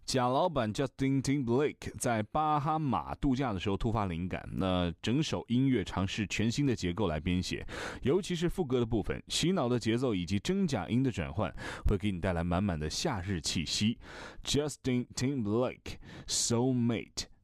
贾老板 Justin Timberlake 在巴哈马度假的时候突发灵感，那整首音乐尝试全新的结构来编写，尤其是副歌的部分，洗脑的节奏以及真假音的转换，会给你带来满满的夏日气息。Justin Timberlake Soulmate